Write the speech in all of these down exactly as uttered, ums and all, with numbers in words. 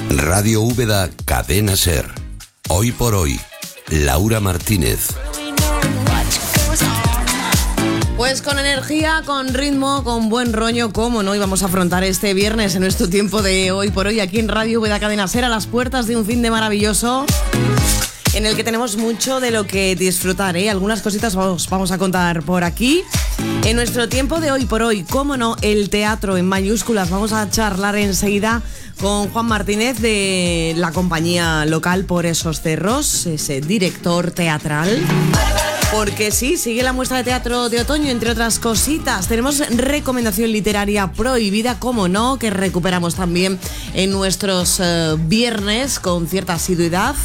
Radio Úbeda, Cadena Ser. Hoy por hoy, Laura Martínez. Pues con energía, con ritmo, con buen rollo, cómo no íbamos a afrontar este viernes en nuestro tiempo de Hoy por Hoy aquí en Radio Úbeda, Cadena Ser, a las puertas de un fin de maravilloso en el que tenemos mucho de lo que disfrutar, ¿eh? Algunas cositas os vamos a contar por aquí. En nuestro tiempo de Hoy por Hoy, cómo no, el teatro en mayúsculas. Vamos a charlar enseguida con Juan Martínez de la compañía local Por Esos Cerros, ese director teatral. Porque sí, sigue la muestra de teatro de otoño, entre otras cositas. Tenemos recomendación literaria prohibida, como no, que recuperamos también en nuestros uh, viernes con cierta asiduidad.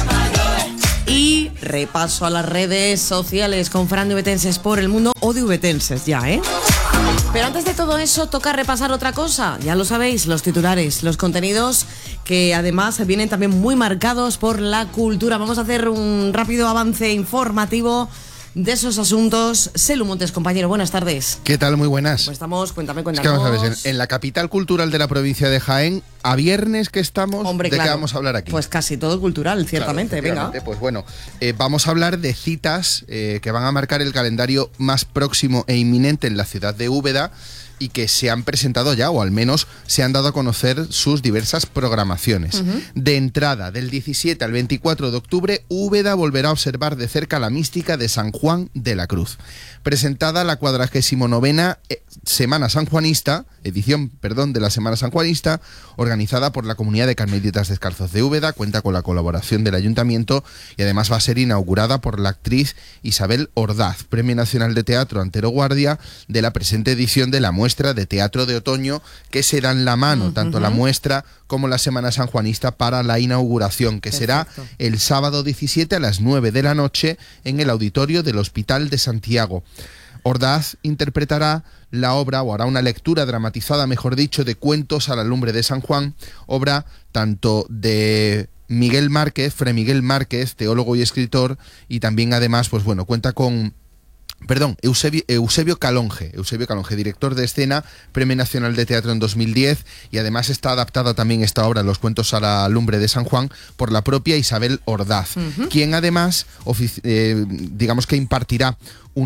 Y repaso a las redes sociales con Fran de Ubetenses por el mundo, o de Ubetenses ya, ¿eh? Pero antes de todo eso, toca repasar otra cosa. Ya lo sabéis, los titulares, los contenidos que además vienen también muy marcados por la cultura. Vamos a hacer un rápido avance informativo de esos asuntos. Selu Montes, compañero, buenas tardes. ¿Qué tal? Muy buenas. Pues estamos, cuéntame, cuéntanos. Es que vamos a ver, en, en la capital cultural de la provincia de Jaén, a viernes que estamos, Hombre, ¿de claro, qué vamos a hablar aquí? Pues casi todo cultural, ciertamente, claro, venga. Pues bueno, eh, vamos a hablar de citas eh, que van a marcar el calendario más próximo e inminente en la ciudad de Úbeda y que se han presentado ya, o al menos se han dado a conocer sus diversas programaciones. Uh-huh. De entrada, del diecisiete al veinticuatro de octubre, Úbeda volverá a observar de cerca la mística de San Juan de la Cruz. Presentada la cuadragésimo novena Semana Sanjuanista, edición, perdón, de la Semana Sanjuanista, organizada por la Comunidad de Carmelitas Descalzos de Úbeda, cuenta con la colaboración del Ayuntamiento y además va a ser inaugurada por la actriz Isabel Ordaz, Premio Nacional de Teatro Antero Guardia de la presente edición de la muestra de teatro de otoño, que se dan la mano, uh-huh. tanto la muestra como la Semana Sanjuanista, para la inauguración, que Perfecto. será el sábado diecisiete a las nueve de la noche en el auditorio del Hospital de Santiago. Ordaz interpretará la obra, o hará una lectura dramatizada, mejor dicho, de Cuentos a la lumbre de San Juan, obra tanto de Miguel Márquez, Fray Miguel Márquez, teólogo y escritor, y también además, pues bueno, cuenta con Perdón, Eusebio, Eusebio Calonge, Eusebio Calonge, director de escena, Premio Nacional de Teatro en dos mil diez, y además está adaptada también esta obra, Los Cuentos a la lumbre de San Juan, por la propia Isabel Ordaz, uh-huh. quien además, ofici- eh, digamos que impartirá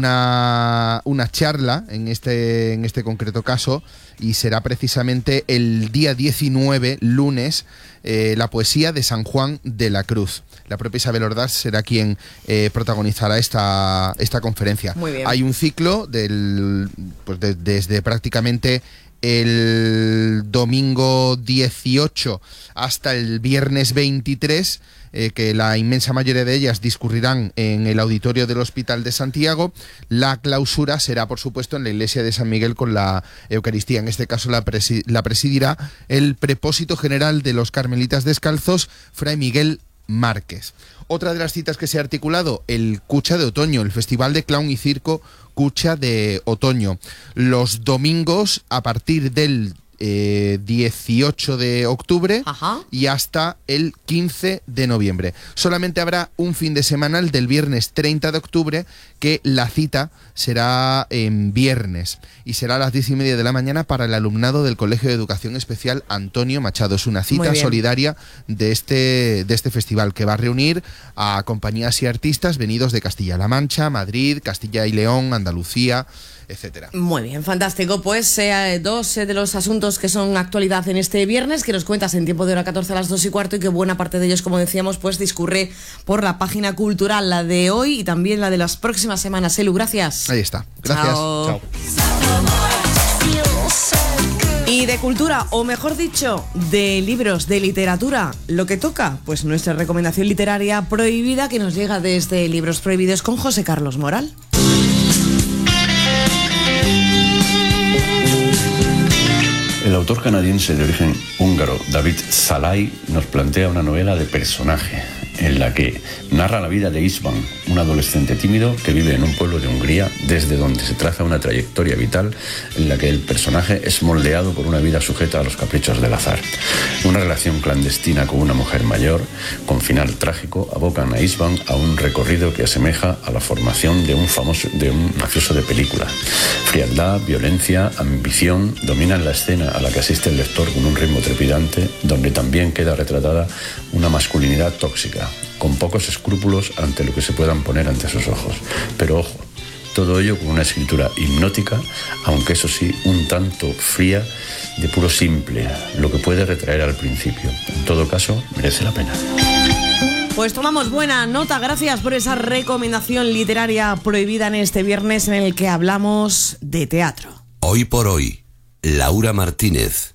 una, una charla en este, en este concreto caso, y será precisamente el día diecinueve, lunes, eh, la poesía de San Juan de la Cruz. La propia Isabel Ordaz será quien eh, protagonizará esta, esta conferencia. Muy bien. Hay un ciclo del, pues de, desde prácticamente el domingo dieciocho hasta el viernes veintitrés, eh, que la inmensa mayoría de ellas discurrirán en el auditorio del Hospital de Santiago. La clausura será, por supuesto, en la iglesia de San Miguel con la Eucaristía. En este caso la, presi- la presidirá el prepósito general de los Carmelitas Descalzos, Fray Miguel Márquez. Otra de las citas que se ha articulado, el Cucha de Otoño, el Festival de Clown y Circo Cucha de Otoño. Los domingos a partir del eh, dieciocho de octubre Ajá. y hasta el quince de noviembre. Solamente habrá un fin de semana, del viernes treinta de octubre, que la cita será en viernes y será a las diez y media de la mañana para el alumnado del Colegio de Educación Especial Antonio Machado. Es una cita solidaria de este, de este festival, que va a reunir a compañías y artistas venidos de Castilla-La Mancha, Madrid, Castilla y León, Andalucía, etcétera. Muy bien, fantástico. Pues eh, dos eh, de los asuntos que son actualidad en este viernes, que nos cuentas en tiempo de hora catorce a las dos y cuarto, y que buena parte de ellos, como decíamos, pues discurre por la página cultural, la de hoy y también la de las próximas semanas. Elu, gracias. Ahí está. Gracias. Chao. Chao. Y de cultura, o mejor dicho, de libros, de literatura, lo que toca, pues nuestra recomendación literaria prohibida, que nos llega desde Libros Prohibidos con José Carlos Moral. El autor canadiense de origen húngaro David Szalay nos plantea una novela de personaje. en la que narra la vida de István, un adolescente tímido que vive en un pueblo de Hungría, desde donde se traza una trayectoria vital en la que el personaje es moldeado por una vida sujeta a los caprichos del azar. Una relación clandestina con una mujer mayor, con final trágico, abocan a István a un recorrido que asemeja a la formación de un famoso, de un mafioso de película. Frialdad, violencia, ambición dominan la escena a la que asiste el lector con un ritmo trepidante, donde también queda retratada una masculinidad tóxica, con pocos escrúpulos ante lo que se puedan poner ante sus ojos. Pero ojo, todo ello con una escritura hipnótica, aunque eso sí, un tanto fría, de puro simple, lo que puede retraer al principio. En todo caso, merece la pena. Pues tomamos buena nota, gracias por esa recomendación literaria prohibida en este viernes en el que hablamos de teatro. Hoy por hoy, Laura Martínez.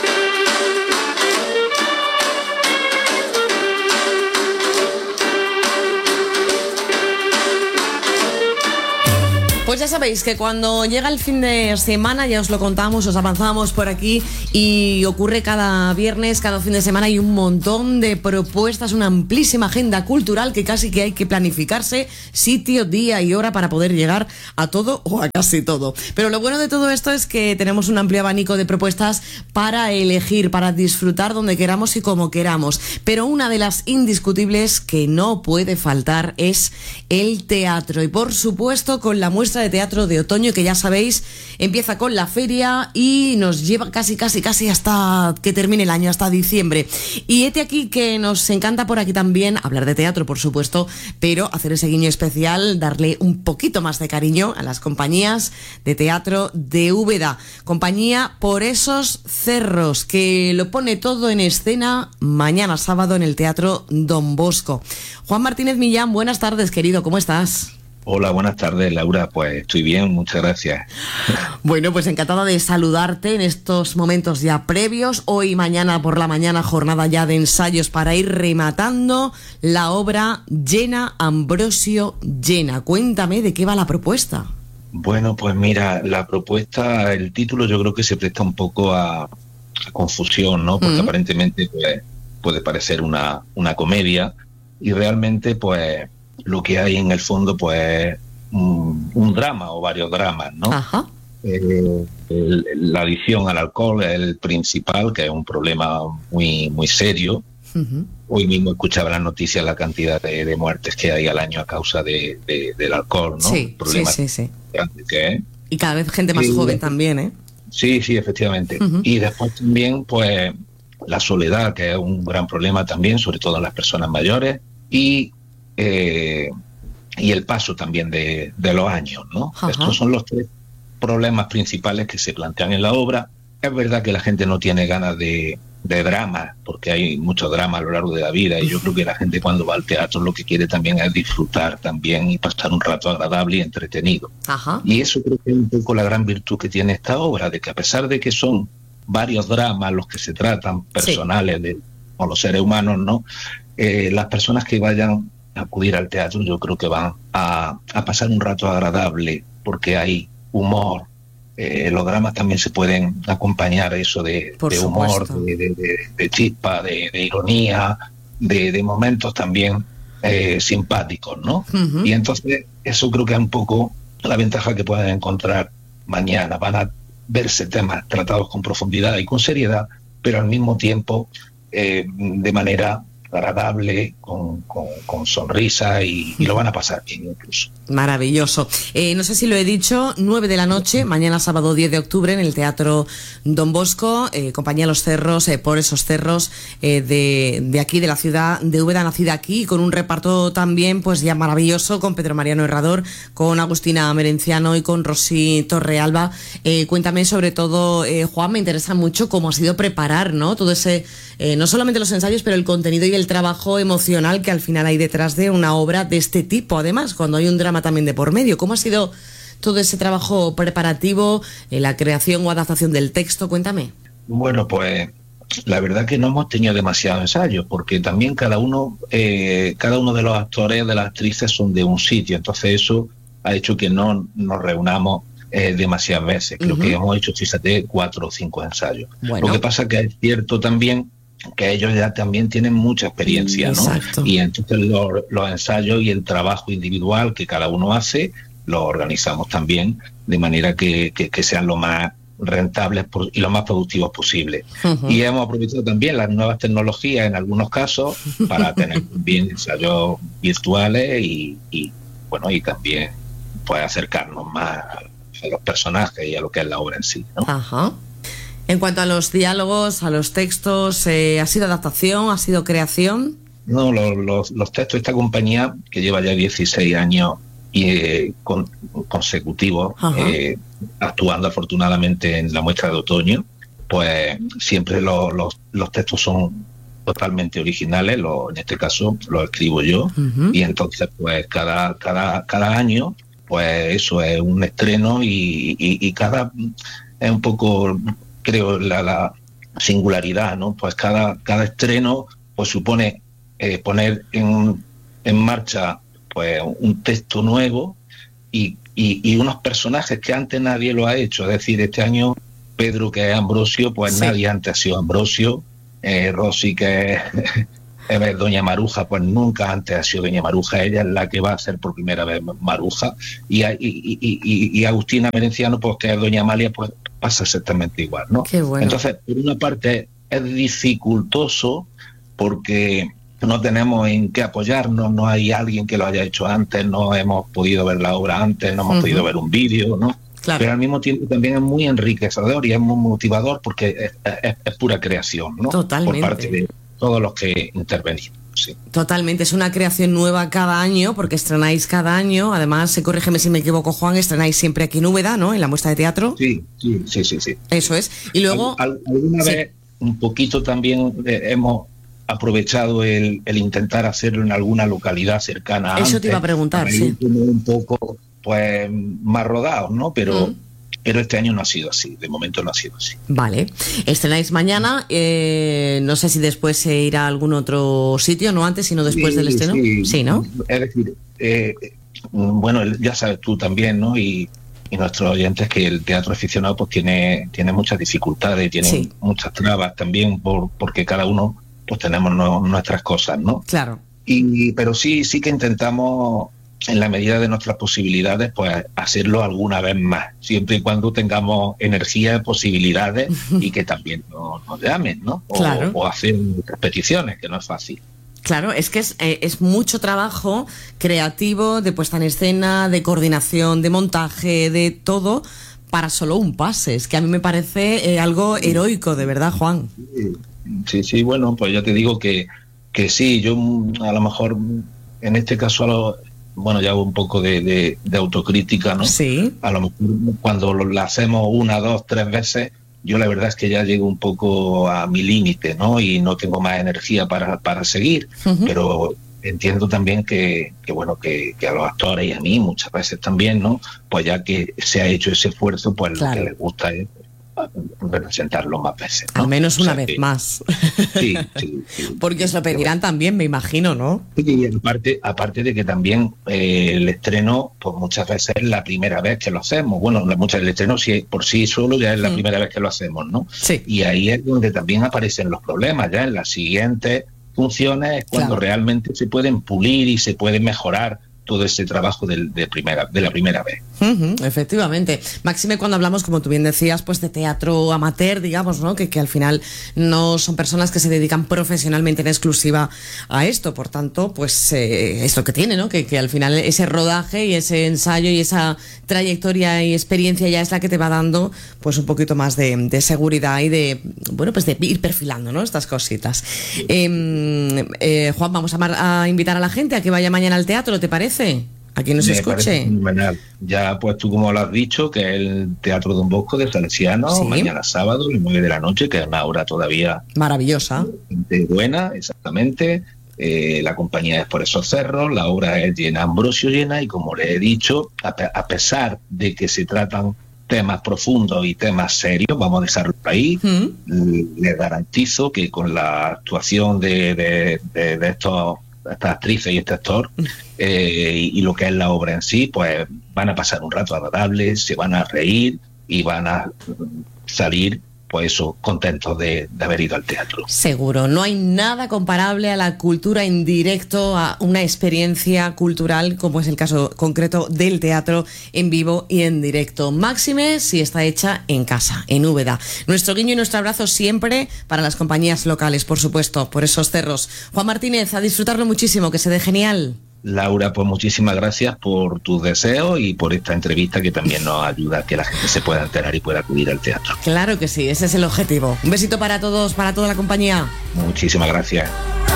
Pues ya sabéis que cuando llega el fin de semana, ya os lo contamos, os avanzamos por aquí y ocurre cada viernes, cada fin de semana hay un montón de propuestas, una amplísima agenda cultural que casi que hay que planificarse sitio, día y hora para poder llegar a todo o a casi todo. Pero lo bueno de todo esto es que tenemos un amplio abanico de propuestas para elegir, para disfrutar donde queramos y como queramos. Pero una de las indiscutibles que no puede faltar es el teatro y por supuesto con la muestra de teatro de otoño que ya sabéis empieza con la feria y nos lleva casi casi casi hasta que termine el año, hasta diciembre. Y hete aquí que nos encanta por aquí también hablar de teatro, por supuesto, pero hacer ese guiño especial, darle un poquito más de cariño a las compañías de teatro de Úbeda. Compañía Por esos cerros, que lo pone todo en escena mañana sábado en el Teatro Don Bosco. Juan Martínez Millán, buenas tardes, querido, ¿cómo estás? Hola, buenas tardes, Laura. Pues estoy bien, muchas gracias. Bueno, pues encantada de saludarte en estos momentos ya previos. Hoy y mañana por la mañana, jornada ya de ensayos para ir rematando la obra Llena, Ambrosio, Llena. Cuéntame de qué va la propuesta. Bueno, pues mira, la propuesta, el título yo creo que se presta un poco a, a confusión, ¿no? Porque mm. aparentemente pues, puede parecer una, una comedia y realmente pues lo que hay en el fondo pues un, un drama o varios dramas, ¿no? Ajá. Eh, el, la adicción al alcohol es el principal, que es un problema muy muy serio. Uh-huh. Hoy mismo escuchaba las noticias la cantidad de, de muertes que hay al año a causa de, de, del alcohol, ¿no? Sí, problema sí, sí, sí. Que es. Y cada vez gente más y, joven también, ¿eh? Sí, sí, efectivamente. Uh-huh. Y después también, pues, la soledad, que es un gran problema también, sobre todo en las personas mayores, y Eh, y el paso también de, de los años, ¿no? Ajá. Estos son los tres problemas principales que se plantean en la obra. Es verdad que la gente no tiene ganas de, de drama, porque hay mucho drama a lo largo de la vida, y yo creo que la gente cuando va al teatro lo que quiere también es disfrutar también y pasar un rato agradable y entretenido. Ajá. Y eso creo que es un poco la gran virtud que tiene esta obra, de que a pesar de que son varios dramas los que se tratan, personales, sí, de o los seres humanos, ¿no? Eh, las personas que vayan acudir al teatro yo creo que van a, a pasar un rato agradable porque hay humor. Eh, los dramas también se pueden acompañar eso de, de humor, de, de, de, de chispa, de, de ironía, de, de momentos también eh, simpáticos, ¿no? Uh-huh. Y entonces eso creo que es un poco la ventaja que pueden encontrar mañana. Van a verse temas tratados con profundidad y con seriedad, pero al mismo tiempo eh, de manera agradable, con, con, con sonrisa y, y lo van a pasar bien incluso. Maravilloso. Eh, no sé si lo he dicho, nueve de la noche, mañana sábado diez de octubre en el Teatro Don Bosco, eh, compañía Los Cerros, eh, Por esos cerros eh, de, de aquí, de la ciudad de Úbeda, nacida aquí, con un reparto también pues ya maravilloso, con Pedro Mariano Herrador, con Agustina Merenciano y con Rosy Torrealba. Eh, cuéntame sobre todo, eh, Juan, me interesa mucho cómo ha sido preparar, ¿no? Todo ese, eh, no solamente los ensayos, pero el contenido y el trabajo emocional que al final hay detrás de una obra de este tipo, además, cuando hay un drama también de por medio. ¿Cómo ha sido todo ese trabajo preparativo, eh, la creación o adaptación del texto? Cuéntame. Bueno, pues la verdad que no hemos tenido demasiados ensayos, porque también cada uno, eh, cada uno de los actores, de las actrices son de un sitio, entonces eso ha hecho que no nos reunamos eh, demasiadas veces. Creo uh-huh. que hemos hecho, fíjate, cuatro o cinco ensayos. Bueno. Lo que pasa que es cierto también que ellos ya también tienen mucha experiencia, ¿no? Exacto. Y entonces los, los ensayos y el trabajo individual que cada uno hace, lo organizamos también de manera que, que, que sean lo más rentables y lo más productivos posible. Uh-huh. Y hemos aprovechado también las nuevas tecnologías en algunos casos para tener bien ensayos virtuales y, y bueno, y también pues acercarnos más a los personajes y a lo que es la obra en sí, ¿no? Ajá. En cuanto a los diálogos, a los textos, eh, ¿ha sido adaptación, ha sido creación? No, los, los, los textos de esta compañía, que lleva ya dieciséis años y eh, con, consecutivos, eh, actuando afortunadamente en la muestra de otoño, pues siempre lo, los, los textos son totalmente originales, lo, en este caso los escribo yo, uh-huh. y entonces pues cada, cada, cada año, pues eso es un estreno y, y, y cada es un poco, creo, la, la singularidad, ¿no? Pues cada, cada estreno pues supone eh, poner en, en marcha pues un texto nuevo y, y, y unos personajes que antes nadie lo ha hecho. Es decir, este año Pedro, que es Ambrosio, pues sí. nadie antes ha sido Ambrosio. Eh, Rosy, que es, es Doña Maruja, pues nunca antes ha sido Doña Maruja. Ella es la que va a ser por primera vez Maruja. Y, y, y, y, y Agustina Merenciano, pues que es Doña Amalia, pues pasa exactamente igual, ¿no? Qué bueno. Entonces, por una parte es dificultoso porque no tenemos en qué apoyarnos, no hay alguien que lo haya hecho antes, no hemos podido ver la obra antes, no hemos uh-huh. podido ver un vídeo, ¿no? Claro. Pero al mismo tiempo también es muy enriquecedor y es muy motivador porque es, es, es pura creación, ¿no? Totalmente. Por parte de todos los que intervenimos. Sí. Totalmente, es una creación nueva cada año porque estrenáis cada año. Además, corrígeme si me equivoco, Juan, estrenáis siempre aquí en Úbeda, ¿no? En la muestra de teatro. Sí, sí, sí, sí. sí. Eso es. Y luego... Al, al, alguna sí. vez un poquito también eh, hemos aprovechado el, el intentar hacerlo en alguna localidad cercana. Eso antes, te iba a preguntar, sí. Un poco pues más rodados, ¿no? Pero... Mm. Pero este año no ha sido así, de momento no ha sido así. Vale, estrenáis mañana, eh, no sé si después se irá a algún otro sitio, no antes, sino después sí, del estreno. Sí, sí, ¿no? Es decir, eh, bueno, ya sabes tú también, ¿no? Y, y nuestros oyentes que el teatro aficionado pues tiene, tiene muchas dificultades, tiene sí. muchas trabas también, por, porque cada uno pues tenemos no, nuestras cosas, ¿no? Claro. Y, pero sí, sí que intentamos, en la medida de nuestras posibilidades, pues hacerlo alguna vez más, siempre y cuando tengamos energía, posibilidades y que también nos, nos llamen, ¿no? O, claro. o hacer repeticiones, que no es fácil. Claro, es que es, eh, es mucho trabajo creativo, de puesta en escena, de coordinación, de montaje, de todo, para solo un pase. Es que a mí me parece eh, algo heroico, de verdad, Juan. Sí, sí, bueno, pues ya te digo que, que sí, yo a lo mejor en este caso a lo, bueno, ya hago un poco de, de, de autocrítica, ¿no? Sí. A lo mejor cuando lo hacemos una, dos, tres veces, yo la verdad es que ya llego un poco a mi límite, ¿no? Y no tengo más energía para, para seguir, uh-huh. pero entiendo también que, que bueno, que, que a los actores y a mí muchas veces también, ¿no? Pues ya que se ha hecho ese esfuerzo, pues claro. lo que les gusta es representarlo más veces, ¿no? Al menos una o sea, vez que, más. Sí, sí, sí. Porque os lo pedirán también, me imagino, ¿no? Y aparte, aparte de que también eh, el estreno, pues muchas veces es la primera vez que lo hacemos. Bueno, muchas el estreno sí, por sí solo ya es la mm. primera vez que lo hacemos, ¿no? Sí. Y ahí es donde también aparecen los problemas, ya en las siguientes funciones es cuando claro. realmente se pueden pulir y se puede mejorar todo ese trabajo de, de, primera, de la primera vez. Uh-huh, efectivamente. Máxime cuando hablamos, como tú bien decías, pues de teatro amateur, digamos, ¿no? Que, que al final no son personas que se dedican profesionalmente en exclusiva a esto. Por tanto, pues eh, es lo que tiene, ¿no? Que, que al final ese rodaje y ese ensayo y esa trayectoria y experiencia ya es la que te va dando pues un poquito más de, de seguridad y de, bueno, pues de ir perfilando, ¿no? Estas cositas. Eh, eh, Juan, vamos a, a invitar a la gente a que vaya mañana al teatro, ¿te parece? A quien nos Me escuche. Ya, pues tú como lo has dicho, que es el Teatro Don Bosco de Salesiano, ¿sí? Mañana sábado, a las nueve de la noche, que es una hora todavía maravillosa. Buena, exactamente. Eh, la compañía es Por esos cerros, la obra es llena, Ambrosio llena, y como le he dicho, a, pe- a pesar de que se tratan temas profundos y temas serios, vamos a dejarlo ahí, mm. les garantizo que con la actuación de, de, de, de estos esta actriz y este actor eh, y, y lo que es la obra en sí, pues van a pasar un rato agradable, se van a reír y van a salir pues eso, contentos de, de haber ido al teatro. Seguro, no hay nada comparable a la cultura en directo, a una experiencia cultural como es el caso concreto del teatro en vivo y en directo. Máxime si está hecha en casa, en Úbeda. Nuestro guiño y nuestro abrazo siempre para las compañías locales, por supuesto, por esos cerros. Juan Martínez, a disfrutarlo muchísimo, que se dé genial. Laura, pues muchísimas gracias por tus deseos y por esta entrevista que también nos ayuda a que la gente se pueda enterar y pueda acudir al teatro. Claro que sí, ese es el objetivo. Un besito para todos, para toda la compañía. Muchísimas gracias.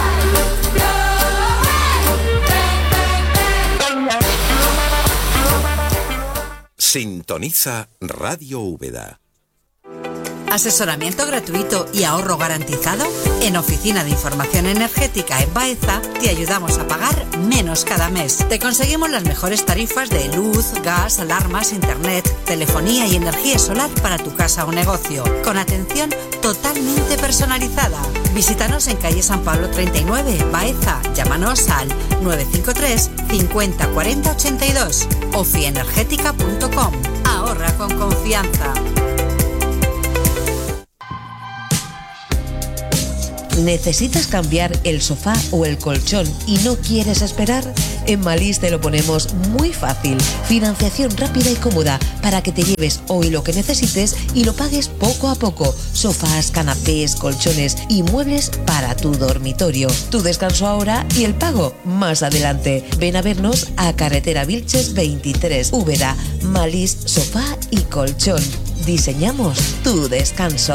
Sintoniza Radio Úbeda. Asesoramiento gratuito y ahorro garantizado. En Oficina de Información Energética en Baeza te ayudamos a pagar menos cada mes. Te conseguimos las mejores tarifas de luz, gas, alarmas, internet, telefonía y energía solar para tu casa o negocio, con atención totalmente personalizada. Visítanos en calle San Pablo treinta y nueve, Baeza. Llámanos al nueve cinco tres cincuenta cuarenta ochenta y dos. ofienergética punto com. Ahorra con confianza. ¿Necesitas cambiar el sofá o el colchón y no quieres esperar? En Malís te lo ponemos muy fácil. Financiación rápida y cómoda para que te lleves hoy lo que necesites y lo pagues poco a poco. Sofás, canapés, colchones y muebles para tu dormitorio. Tu descanso ahora y el pago más adelante. Ven a vernos a Carretera Vilches veintitrés, Úbeda. Malís Sofá y Colchón. Diseñamos tu descanso.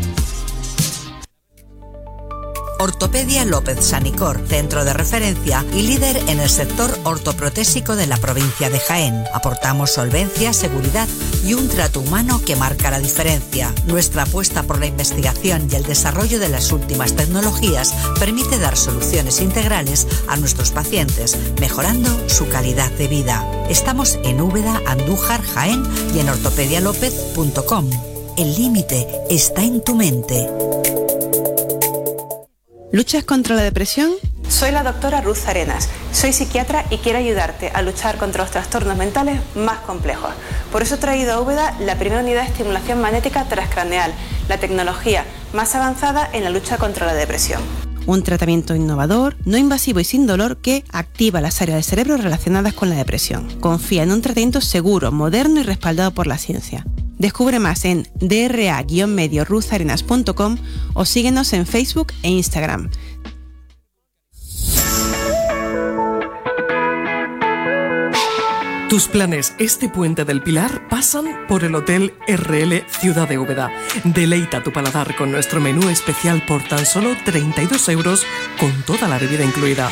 Ortopedia López Sanicor, centro de referencia y líder en el sector ortoprotésico de la provincia de Jaén. Aportamos solvencia, seguridad y un trato humano que marca la diferencia. Nuestra apuesta por la investigación y el desarrollo de las últimas tecnologías permite dar soluciones integrales a nuestros pacientes, mejorando su calidad de vida. Estamos en Úbeda, Andújar, Jaén y en ortopedia lópez punto com. El límite está en tu mente. ¿Luchas contra la depresión? Soy la doctora Ruth Arenas, soy psiquiatra y quiero ayudarte a luchar contra los trastornos mentales más complejos. Por eso he traído a Úbeda la primera unidad de estimulación magnética transcraneal, la tecnología más avanzada en la lucha contra la depresión. Un tratamiento innovador, no invasivo y sin dolor que activa las áreas del cerebro relacionadas con la depresión. Confía en un tratamiento seguro, moderno y respaldado por la ciencia. Descubre más en dra guion medio ruth arenas punto com o síguenos en Facebook e Instagram. Tus planes este Puente del Pilar pasan por el Hotel R L Ciudad de Úbeda. Deleita tu paladar con nuestro menú especial por tan solo treinta y dos euros con toda la bebida incluida.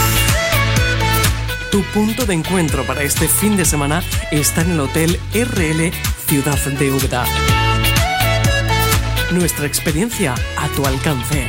Tu punto de encuentro para este fin de semana está en el Hotel R L Ciudad de Úbeda. Nuestra experiencia a tu alcance.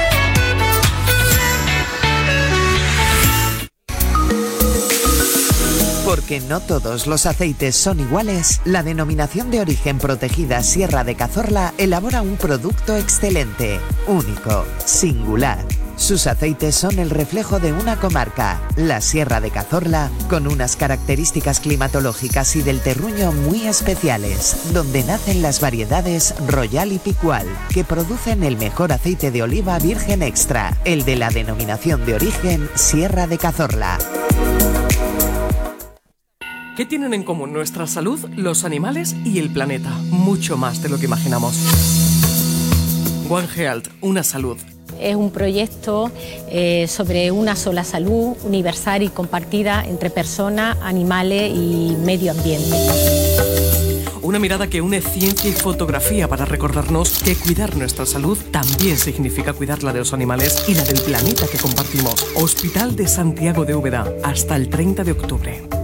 Porque no todos los aceites son iguales, la denominación de origen protegida Sierra de Cazorla elabora un producto excelente, único, singular. Sus aceites son el reflejo de una comarca, la Sierra de Cazorla, con unas características climatológicas y del terruño muy especiales, donde nacen las variedades Royal y Picual, que producen el mejor aceite de oliva virgen extra, el de la denominación de origen Sierra de Cazorla. ¿Qué tienen en común nuestra salud, los animales y el planeta? Mucho más de lo que imaginamos. One Health, una salud. Es un proyecto eh, sobre una sola salud universal y compartida entre personas, animales y medio ambiente. Una mirada que une ciencia y fotografía para recordarnos que cuidar nuestra salud también significa cuidar la de los animales y la del planeta que compartimos. Hospital de Santiago de Úbeda, hasta el treinta de octubre.